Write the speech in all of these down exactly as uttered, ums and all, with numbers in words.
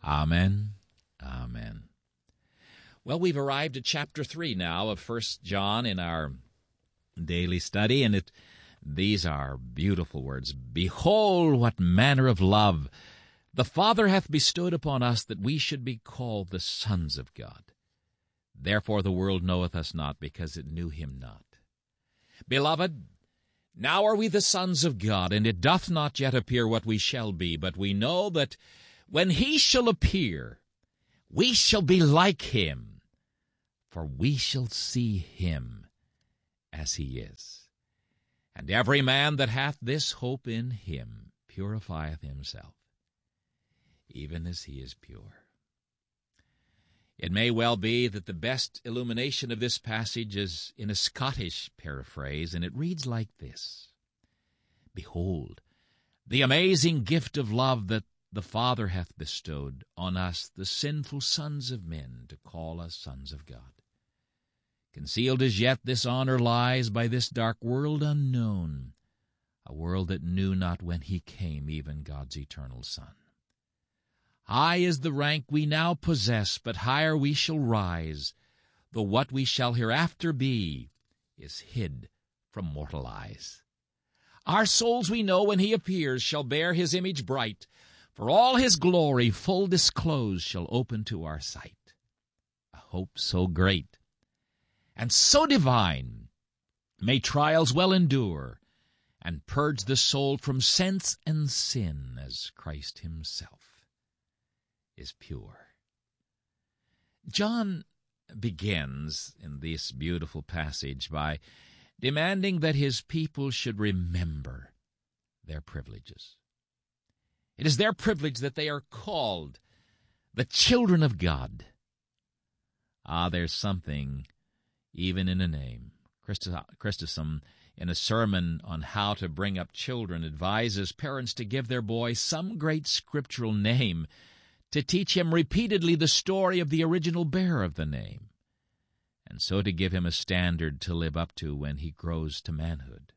Amen. Amen. Well, we've arrived at chapter three now of First John in our daily study, and it these are beautiful words. Behold, what manner of love the Father hath bestowed upon us, that we should be called the sons of God. Therefore the world knoweth us not, because it knew him not. Beloved, now are we the sons of God, and it doth not yet appear what we shall be, but we know that when he shall appear, we shall be like him, for we shall see him as he is. And every man that hath this hope in him purifieth himself, even as he is pure. It may well be that the best illumination of this passage is in a Scottish paraphrase, and it reads like this: Behold, the amazing gift of love that the Father hath bestowed on us, the sinful sons of men, to call us sons of God. Concealed as yet this honor lies by this dark world unknown, a world that knew not when he came, even God's eternal Son. High is the rank we now possess, but higher we shall rise, though what we shall hereafter be is hid from mortal eyes. Our souls, we know, when he appears, shall bear his image bright, for all his glory full disclosed shall open to our sight. A hope so great and so divine may trials well endure, and purge the soul from sense and sin, as Christ himself is pure. John begins in this beautiful passage by demanding that his people should remember their privileges. It is their privilege that they are called the children of God. Ah, there's something even in a name. Chrysostom, in a sermon on how to bring up children, advises parents to give their boy some great scriptural name, to teach him repeatedly the story of the original bearer of the name, and so to give him a standard to live up to when he grows to manhood.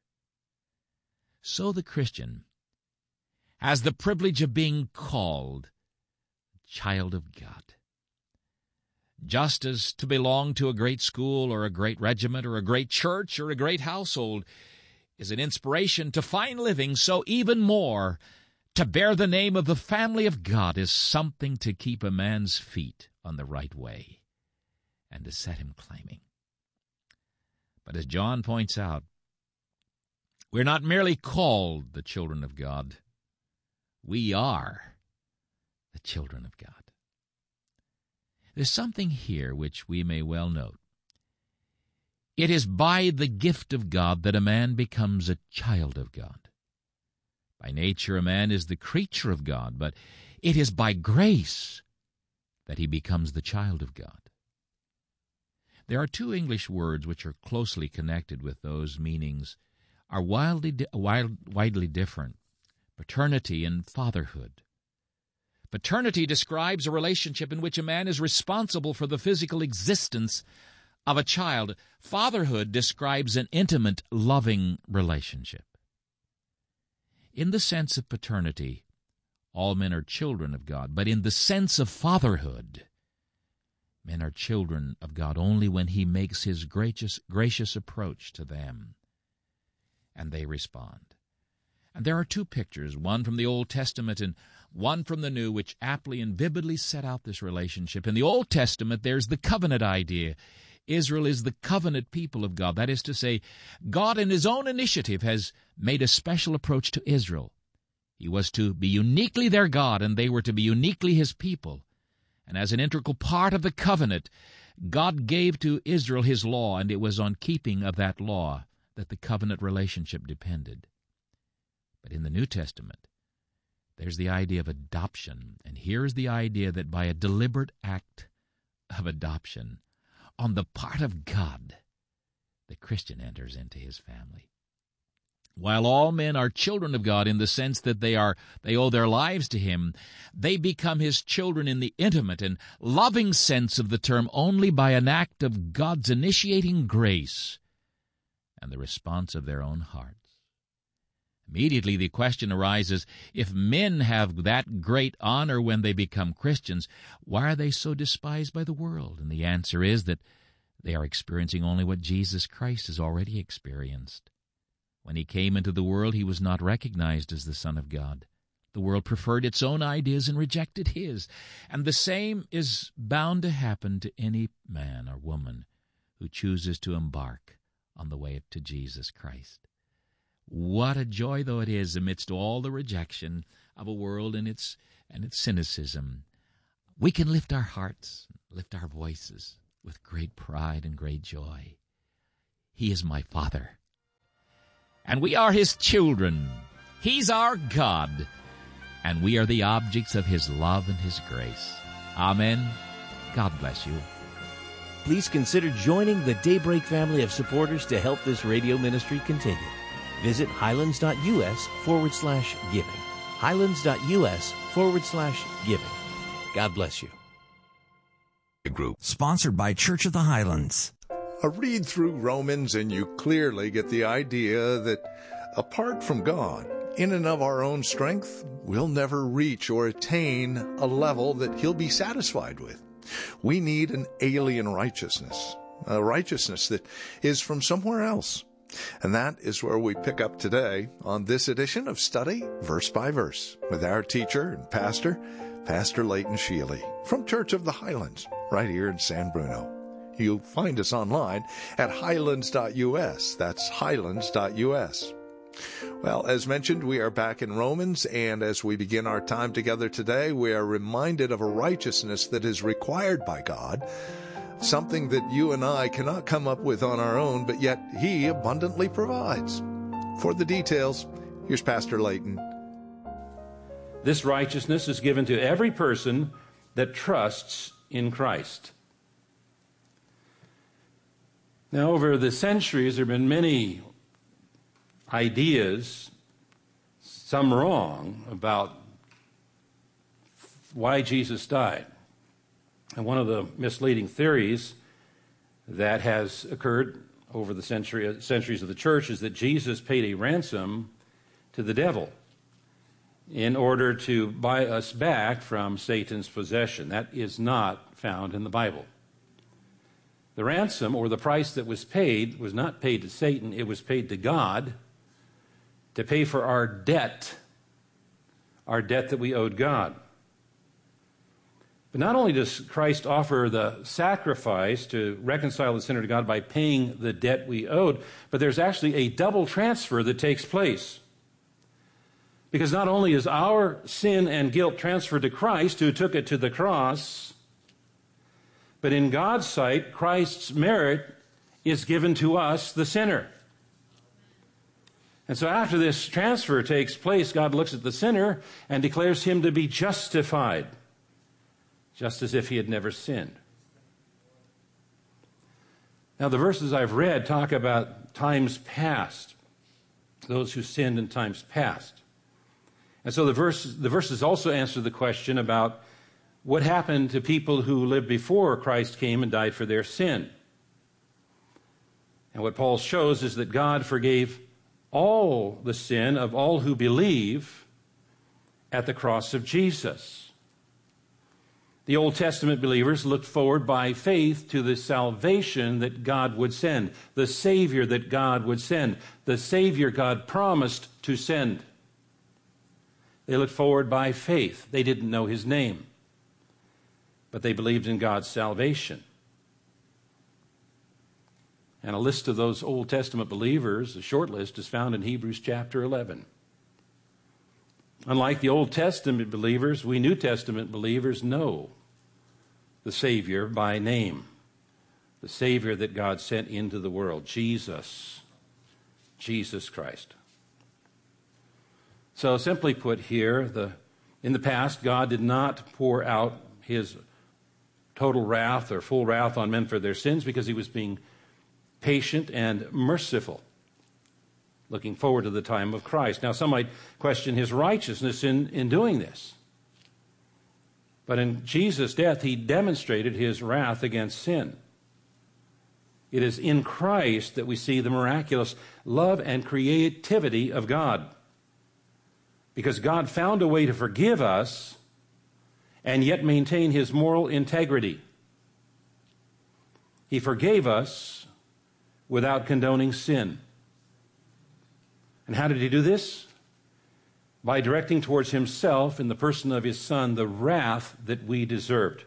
So the Christian has the privilege of being called a child of God. Just as to belong to a great school or a great regiment or a great church or a great household is an inspiration to fine living, so even more, to bear the name of the family of God is something to keep a man's feet on the right way and to set him climbing. But as John points out, we're not merely called the children of God. We are the children of God. There's something here which we may well note. It is by the gift of God that a man becomes a child of God. By nature, a man is the creature of God, but it is by grace that he becomes the child of God. There are two English words which are closely connected with those meanings, are wildly, wild, widely different: paternity and fatherhood. Paternity describes a relationship in which a man is responsible for the physical existence of a child. Fatherhood describes an intimate, loving relationship. In the sense of paternity, all men are children of God, but in the sense of fatherhood, men are children of God only when he makes his gracious, gracious approach to them, and they respond. And there are two pictures, one from the Old Testament and one from the New, which aptly and vividly set out this relationship. In the Old Testament, there's the covenant idea. Israel is the covenant people of God. That is to say, God in his own initiative has made a special approach to Israel. He was to be uniquely their God, and they were to be uniquely his people. And as an integral part of the covenant, God gave to Israel his law, and it was on keeping of that law that the covenant relationship depended. But in the New Testament, there's the idea of adoption, and here's the idea that by a deliberate act of adoption on the part of God, the Christian enters into his family. While all men are children of God in the sense that they are they owe their lives to him, they become his children in the intimate and loving sense of the term only by an act of God's initiating grace and the response of their own hearts. Immediately the question arises, if men have that great honor when they become Christians, why are they so despised by the world? And the answer is that they are experiencing only what Jesus Christ has already experienced. When he came into the world, he was not recognized as the Son of God. The world preferred its own ideas and rejected his. And the same is bound to happen to any man or woman who chooses to embark on the way to Jesus Christ. What a joy, though, it is amidst all the rejection of a world and its and its cynicism. We can lift our hearts, lift our voices with great pride and great joy. He is my Father, and we are his children. He's our God, and we are the objects of his love and his grace. Amen. God bless you. Please consider joining the Daybreak family of supporters to help this radio ministry continue. Visit highlands.us forward slash giving. Highlands.us forward slash giving. God bless you. Group sponsored by Church of the Highlands. A read through Romans and you clearly get the idea that apart from God, in and of our own strength, we'll never reach or attain a level that he'll be satisfied with. We need an alien righteousness, a righteousness that is from somewhere else. And that is where we pick up today on this edition of Study Verse by Verse with our teacher and pastor, Pastor Leighton Sheely from Church of the Highlands, right here in San Bruno. You'll find us online at highlands dot U S. That's highlands dot U S. Well, as mentioned, we are back in Romans, and as we begin our time together today, we are reminded of a righteousness that is required by God, something that you and I cannot come up with on our own, but yet he abundantly provides. For the details, here's Pastor Leighton. This righteousness is given to every person that trusts in Christ. Now, over the centuries, there have been many ideas, some wrong, about why Jesus died. And one of the misleading theories that has occurred over the century, centuries of the church is that Jesus paid a ransom to the devil in order to buy us back from Satan's possession. That is not found in the Bible. The ransom, or the price that was paid, was not paid to Satan. It was paid to God to pay for our debt, our debt that we owed God. But not only does Christ offer the sacrifice to reconcile the sinner to God by paying the debt we owed, but there's actually a double transfer that takes place. Because not only is our sin and guilt transferred to Christ, who took it to the cross, but in God's sight, Christ's merit is given to us, the sinner. And so after this transfer takes place, God looks at the sinner and declares him to be justified, just as if he had never sinned. Now, the verses I've read talk about times past, those who sinned in times past. And so the, verse, the verses also answer the question about what happened to people who lived before Christ came and died for their sin. And what Paul shows is that God forgave all the sin of all who believe at the cross of Jesus. The Old Testament believers looked forward by faith to the salvation that God would send, the Savior that God would send, the Savior God promised to send. They looked forward by faith. They didn't know his name, but they believed in God's salvation. And a list of those Old Testament believers, a short list, is found in Hebrews chapter eleven. Unlike the Old Testament believers, we New Testament believers know the Savior by name, the Savior that God sent into the world, Jesus, Jesus Christ. So simply put here, the, in the past, God did not pour out his total wrath or full wrath on men for their sins because he was being patient and merciful, looking forward to the time of Christ. Now, some might question his righteousness in, in doing this. But in Jesus' death, he demonstrated his wrath against sin. It is in Christ that we see the miraculous love and creativity of God. because God found a way to forgive us and yet maintain his moral integrity. He forgave us without condoning sin. And how did he do this? By directing towards himself, in the person of his Son, the wrath that we deserved.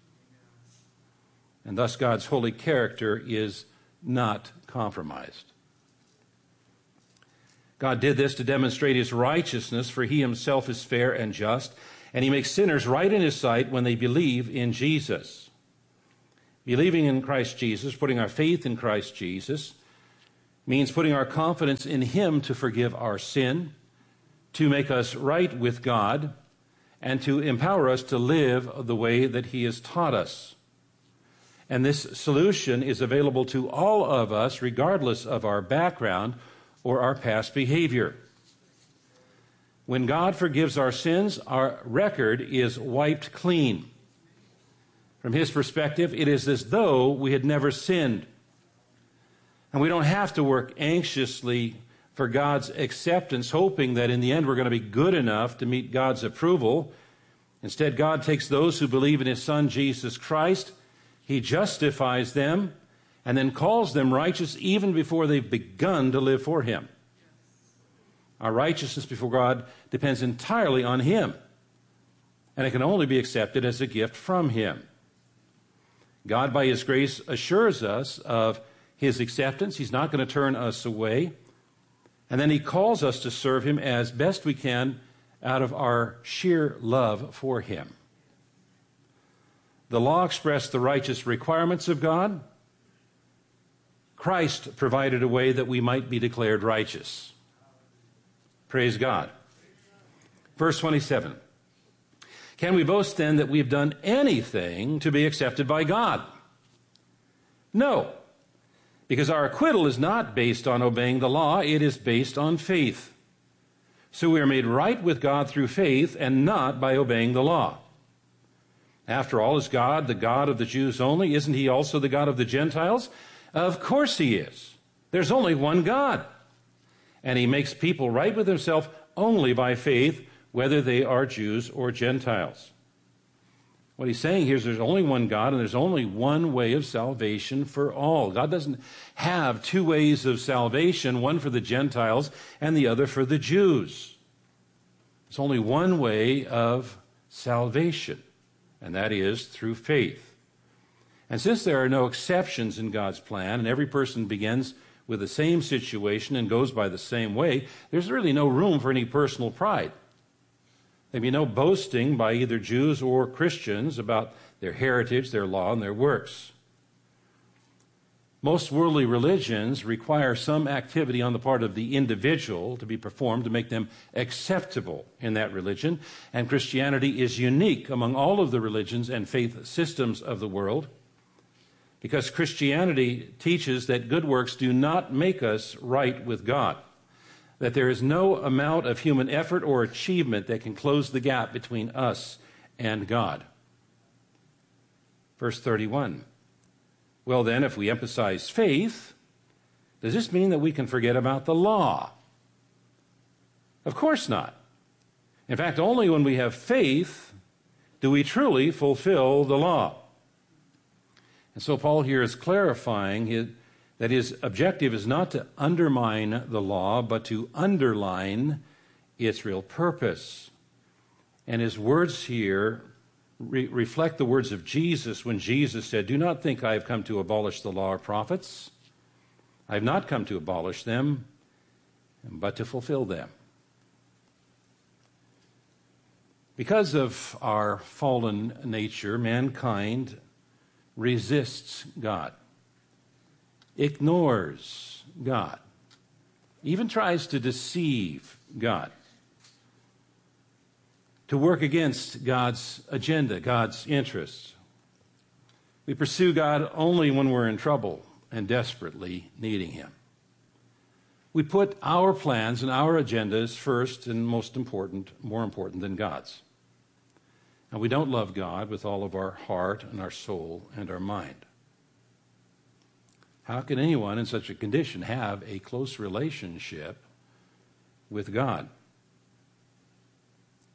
And thus God's holy character is not compromised. God did this to demonstrate his righteousness, for he himself is fair and just, and he makes sinners right in his sight when they believe in Jesus. Believing in Christ Jesus, putting our faith in Christ Jesus, means putting our confidence in him to forgive our sin, to make us right with God, and to empower us to live the way that he has taught us. And this solution is available to all of us, regardless of our background or our past behavior. When God forgives our sins, our record is wiped clean. From his perspective, it is as though we had never sinned. And we don't have to work anxiously for God's acceptance, hoping that in the end we're going to be good enough to meet God's approval. Instead, God takes those who believe in his Son, Jesus Christ, he justifies them, and then calls them righteous even before they've begun to live for him. Our righteousness before God depends entirely on him, and it can only be accepted as a gift from him. God, by his grace, assures us of his acceptance. He's not going to turn us away. And then he calls us to serve him as best we can out of our sheer love for him. The law expressed the righteous requirements of God. Christ provided a way that we might be declared righteous. Praise God. Verse twenty-seven. Can we boast then that we have done anything to be accepted by God? No, because our acquittal is not based on obeying the law, it is based on faith. So we are made right with God through faith and not by obeying the law. After all, is God the God of the Jews only? Isn't he also the God of the Gentiles? Of course he is. There's only one God. And he makes people right with himself only by faith, whether they are Jews or Gentiles. What he's saying here is there's only one God and there's only one way of salvation for all. God doesn't have two ways of salvation, one for the Gentiles and the other for the Jews. There's only one way of salvation, and that is through faith. And since there are no exceptions in God's plan, and every person begins with the same situation and goes by the same way, there's really no room for any personal pride. There'd be no boasting by either Jews or Christians about their heritage, their law, and their works. Most worldly religions require some activity on the part of the individual to be performed to make them acceptable in that religion, and Christianity is unique among all of the religions and faith systems of the world, because Christianity teaches that good works do not make us right with God, that there is no amount of human effort or achievement that can close the gap between us and God. Verse thirty-one. Well then, if we emphasize faith, does this mean that we can forget about the law? Of course not. In fact, only when we have faith do we truly fulfill the law. And so Paul here is clarifying his, that his objective is not to undermine the law, but to underline its real purpose. And his words here re- reflect the words of Jesus when Jesus said, "Do not think I have come to abolish the law or prophets. I have not come to abolish them, but to fulfill them." Because of our fallen nature, mankind resists God, ignores God, even tries to deceive God, to work against God's agenda, God's interests. We pursue God only when we're in trouble and desperately needing him. We put our plans and our agendas first and most important, more important than God's. And we don't love God with all of our heart and our soul and our mind. How can anyone in such a condition have a close relationship with God?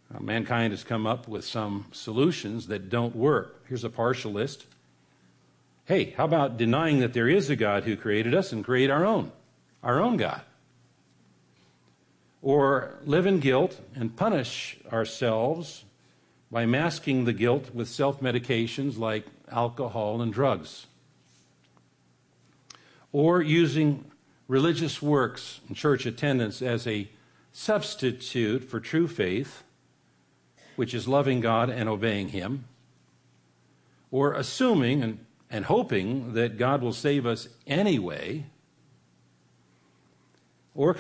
Uh, mankind has come up with some solutions that don't work. Here's a partial list. Hey, how about denying that there is a God who created us and create our own, our own God? Or live in guilt and punish ourselves by masking the guilt with self-medications like alcohol and drugs. Or using religious works and church attendance as a substitute for true faith, which is loving God and obeying Him. Or assuming and, and hoping that God will save us anyway. Or